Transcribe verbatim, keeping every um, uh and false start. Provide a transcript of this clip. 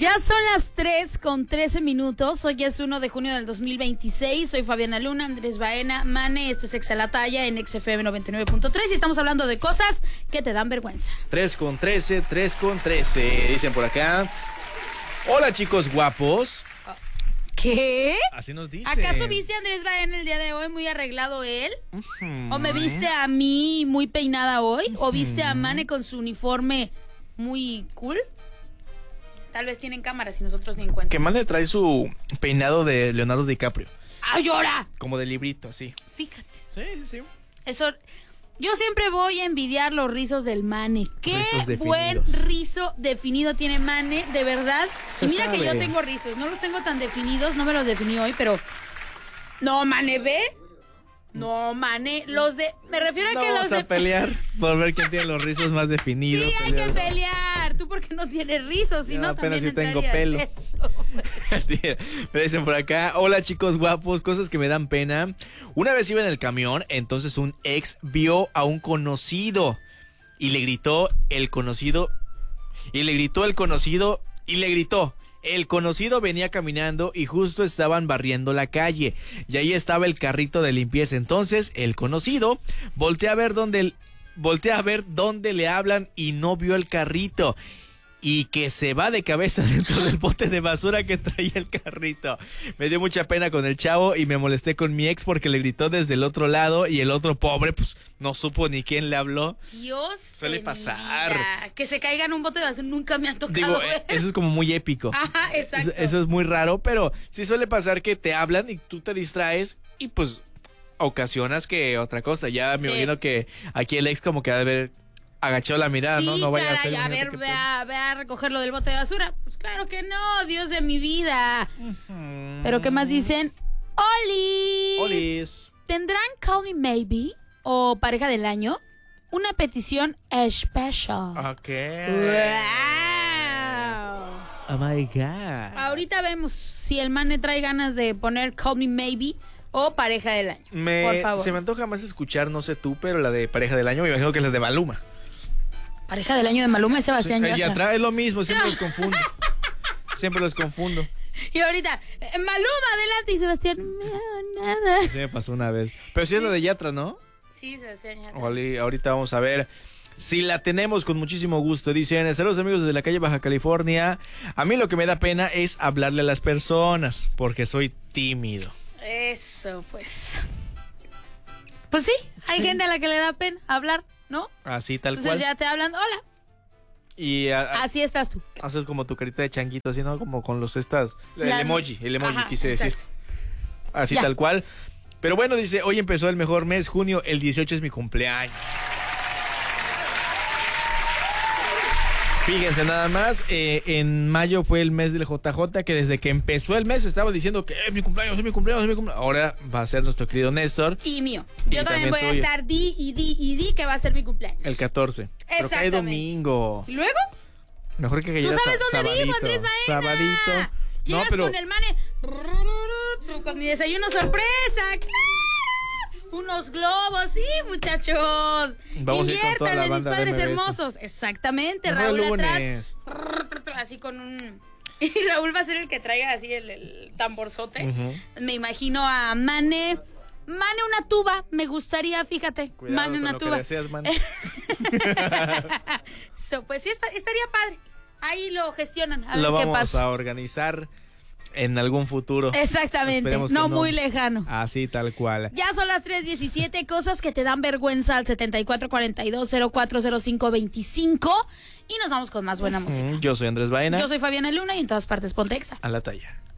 Ya son las tres con trece minutos. Hoy es uno de junio del dos mil veintiséis. Soy Fabiana Luna, Andrés Baena, Mane. Esto es Exa la Talla en X F M noventa y nueve punto tres y estamos hablando de cosas que te dan vergüenza. tres con trece, tres con trece. Dicen por acá. Hola, chicos guapos. ¿Qué? Así nos dicen. ¿Acaso viste a Andrés Baena el día de hoy muy arreglado él? Uh-huh. ¿O me viste a mí muy peinada hoy? Uh-huh. ¿O viste a Mane con su uniforme muy cool? Tal vez tienen cámaras y nosotros ni en cuenta. Que Mane trae su peinado de Leonardo DiCaprio. ¡Ay, llora! Como de librito, así. Fíjate. Sí, sí, sí. Eso... Yo siempre voy a envidiar los rizos del Mane. Qué buen rizo definido tiene Mane, de verdad. Se y mira sabe. que yo tengo rizos, no los tengo tan definidos, no me los definí hoy, pero... No, Mane, ¿ve? No, Mane, los de... Me refiero a No que los vamos de... a pelear por ver quién tiene los rizos más definidos. Sí, hay pelear. que pelear. Tú porque no tienes rizos, si Yo no apenas también sí tengo entrarías pelo. eso. Me dicen por acá, hola chicos guapos, cosas que me dan pena. Una vez iba en el camión, entonces un ex vio a un conocido y le gritó el conocido, y le gritó el conocido, y le gritó. El conocido venía caminando y justo estaban barriendo la calle y ahí estaba el carrito de limpieza. Entonces el conocido voltea a ver dónde el, voltea a ver dónde le hablan y no vio el carrito. Y que se va de cabeza dentro del bote de basura que traía el carrito. Me dio mucha pena con el chavo y me molesté con mi ex porque le gritó desde el otro lado y el otro pobre pues no supo ni quién le habló. Dios. Suele pasar. Vida. Que se caiga en un bote de basura nunca me ha tocado. Digo, ver. eso es como muy épico. Ajá, exacto. Eso, eso es muy raro, pero sí suele pasar que te hablan y tú te distraes y pues ocasionas que otra cosa. Ya me Sí. imagino que aquí el ex como que ha de haber agachado la mirada, sí, ¿no? No vaya caray, a a ser. ver, ve a, ve a recogerlo del bote de basura. Pues claro que no, Dios de mi vida. Uh-huh. Pero ¿qué más dicen? ¡Olis! Olis. ¿Tendrán Call Me Maybe o Pareja del Año? Una petición especial. Ok. ¡Wow! Oh my God. Ahorita vemos si el Mane trae ganas de poner Call Me Maybe o Pareja del Año. Me, por favor. Se me antoja más escuchar, no sé tú, pero la de Pareja del Año, me imagino que es la de Maluma. Pareja del Año de Maluma y Sebastián Sí, Yatra. y atrás es lo mismo, siempre los confundo. Siempre los confundo. Y ahorita, eh, Maluma adelante y Sebastián, no, nada. Sí me pasó una vez. Pero sí es la de Yatra, ¿no? Sí, Sebastián Yatra. Oli, ahorita vamos a ver si la tenemos con muchísimo gusto. Dicen, saludos amigos desde la calle Baja California. A mí lo que me da pena es hablarle a las personas, porque soy tímido. Eso, pues. Pues sí, hay Sí. gente a la que le da pena hablar, ¿no? Así tal Entonces cual. ya te hablan, hola. Y a- a- Así estás tú. haces como tu carita de changuito, así, ¿no? Como con los estas... El La- emoji, el emoji Ajá, quise exacto. decir. Así Ya. tal cual. Pero bueno, dice, hoy empezó el mejor mes, junio, el dieciocho es mi cumpleaños. Fíjense nada más, eh, en mayo fue el mes del J J, que desde que empezó el mes estaba diciendo que es mi cumpleaños, es mi cumpleaños, es mi cumpleaños. Ahora va a ser nuestro querido Néstor, Y mío. Y Yo también también voy a tuyo. estar di y di y di que va a ser mi cumpleaños. el catorce. Pero cae Exactamente. domingo. ¿Y luego? Mejor que ¿Tú cayera sabes sa- dónde vivo, sabadito, Andrés Baena? Sabadito. Llegas No, pero con el Mane. Con mi desayuno sorpresa. ¡Claro! Unos globos, sí, muchachos. Vamos a ir con toda la Inviértanle, mis banda de padres M B S. hermosos. Exactamente, mejor Raúl el atrás. lunes. Así con un... Y Raúl va a ser el que traiga así el, el tamborzote. Ujú. Me imagino a Mane. Mane una tuba, me gustaría, fíjate. Cuidado Mane con una lo que tuba. deseas, man. So, pues sí, está- estaría padre. Ahí lo gestionan, a Lo ver qué vamos pasa. a organizar en algún futuro. Exactamente, Esperemos no, que no. muy lejano. Así tal cual. Ya son las tres diecisiete, cosas que te dan vergüenza al setenta y cuatro cuarenta y dos cero cuatro cero cinco veinticinco. Y nos vamos con más buena música. Mm, Yo soy Andrés Baena. Yo soy Fabiana Luna y en todas partes ponte Exa. A la talla.